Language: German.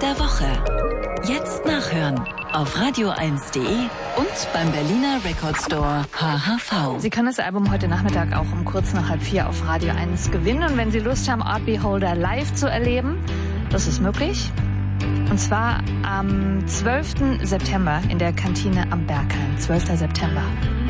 der Woche. Jetzt nachhören auf radio1.de und beim Berliner Record Store HHV. Sie können das Album heute Nachmittag auch um kurz nach 3:30 auf Radio 1 gewinnen. Und wenn Sie Lust haben, Art Beholder live zu erleben, das ist möglich. Und zwar am 12. September in der Kantine am Berghain. 12. September.